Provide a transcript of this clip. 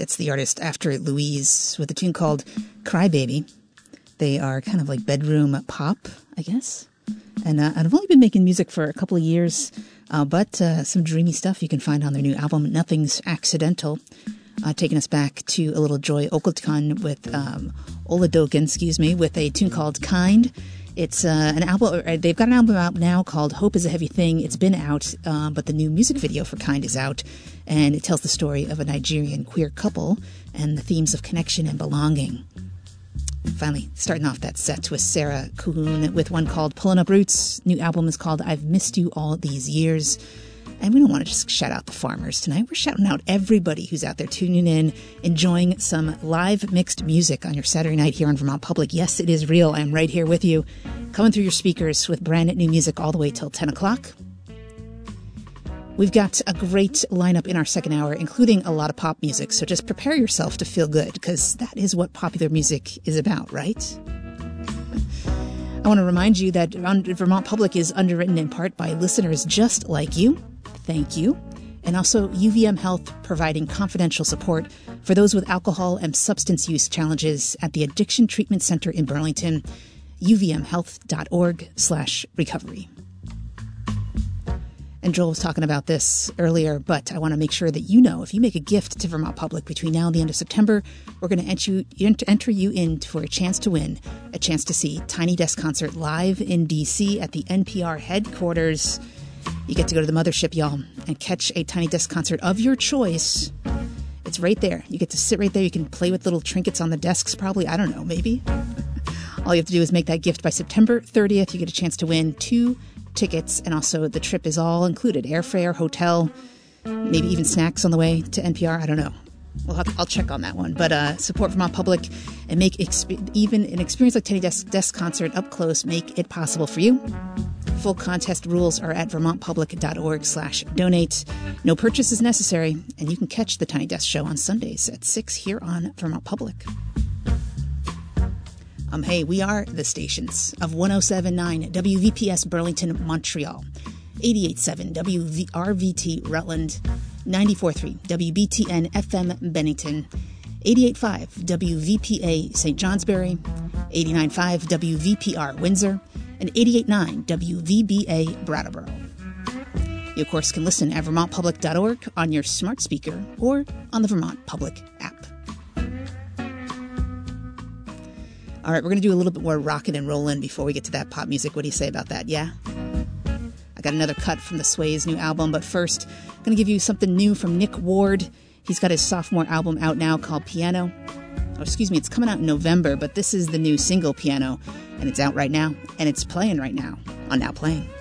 That's the artist After Louise with a tune called Cry Baby. They are kind of like bedroom pop, I guess. And I've only been making music for a couple of years, but some dreamy stuff you can find on their new album, Nothing's Accidental. Taking us back to a little Joy Okulkan with Oladokin, with a tune called Kind. It's an album. They've got an album out now called Hope is a Heavy Thing. It's been out, but the new music video for Kind is out, and it tells the story of a Nigerian queer couple and the themes of connection and belonging. Finally, starting off that set with Sarah Kuhn with one called Pulling Up Roots. New album is called I've Missed You All These Years. And we don't want to just shout out the farmers tonight. We're shouting out everybody who's out there tuning in, enjoying some live mixed music on your Saturday night here on Vermont Public. Yes, it is real. I'm right here with you, coming through your speakers with brand new music all the way till 10 o'clock. We've got a great lineup in our second hour, including a lot of pop music. So just prepare yourself to feel good, because that is what popular music is about, right? I want to remind you that Vermont Public is underwritten in part by listeners just like you. Thank you. And also UVM Health, providing confidential support for those with alcohol and substance use challenges at the Addiction Treatment Center in Burlington, uvmhealth.org/recovery. And Joel was talking about this earlier, but I want to make sure that you know, if you make a gift to Vermont Public between now and the end of September, we're going to enter you in for a chance to win, a chance to see Tiny Desk Concert live in D.C. at the NPR headquarters. You get to go to the mothership, y'all, and catch a Tiny Desk Concert of your choice. It's right there. You get to sit right there. You can play with little trinkets on the desks, probably. I don't know, maybe. All you have to do is make that gift by September 30th. You get a chance to win 2 tickets, and also the trip is all included. Airfare, hotel, maybe even snacks on the way to NPR. I don't know. I'll check on that one. But support Vermont Public and make even an experience like Tiny Desk Concert up close, make it possible for you. Full contest rules are at vermontpublic.org/donate. No purchase is necessary, and you can catch the Tiny Desk Show on Sundays at 6 here on Vermont Public. Hey, we are the stations of 107.9 WVPS Burlington, Montreal, 88.7 WRVT Rutland, 94.3 WBTN FM Bennington, 88.5 WVPA St. Johnsbury, 89.5 WVPR Windsor, and 88.9 WVBA Brattleboro. You, of course, can listen at vermontpublic.org on your smart speaker or on the Vermont Public app. All right, we're going to do a little bit more rockin' and rollin' before we get to that pop music. What do you say about that? Yeah? I got another cut from the Sways' new album, but first, I'm going to give you something new from Nick Ward. He's got his sophomore album out now called Piano. Oh, excuse me, it's coming out in November, but this is the new single, Piano, and it's out right now, and it's playing right now on Now Playing.